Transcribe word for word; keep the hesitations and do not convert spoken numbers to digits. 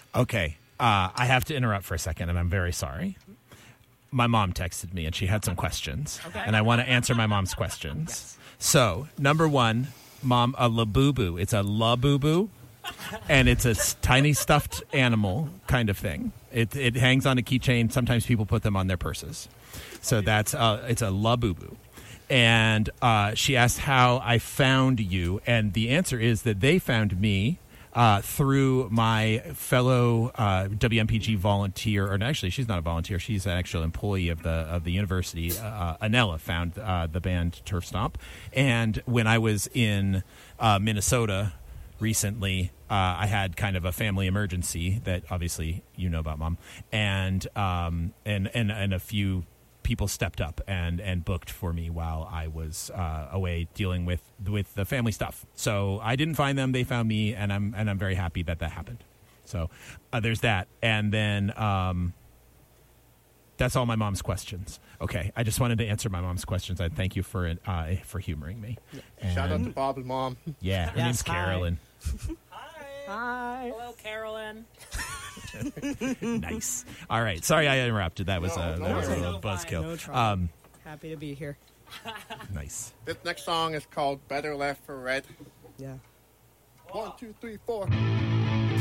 Okay. Uh, I have to interrupt for a second, and I'm very sorry. My mom texted me, and she had some questions, okay. and I want to answer my mom's questions. Yes. So, number one, Mom, a Labubu. It's a Labubu, and it's a s- tiny stuffed animal kind of thing. It it hangs on a keychain. Sometimes people put them on their purses. So that's uh, it's a Labubu. And uh, she asked how I found you, and the answer is that they found me uh, through my fellow uh, W M P G volunteer, or actually, she's not a volunteer; she's an actual employee of the of the university. Uh, Anella found uh, the band Turf Stomp, and when I was in uh, Minnesota recently, uh, I had kind of a family emergency that obviously you know about, Mom, and um, and and and a few people stepped up and, and booked for me while I was uh, away dealing with with the family stuff. So I didn't find them; they found me, and I'm and I'm very happy that that happened. So uh, there's that, and then um, that's all my mom's questions. Okay, I just wanted to answer my mom's questions. I thank you for uh, for humoring me. Yeah. Shout out to Bob's mom. Yeah, her yes, name's hi. Carolyn. Hi. Hi. Hello, Carolyn. Nice. All right. Sorry I interrupted. That was No, a, no that was a worries. little No, fine. buzzkill. No trouble. um, Happy to be here. nice. This next song is called Better Left for Red. Yeah. One, two, three, four.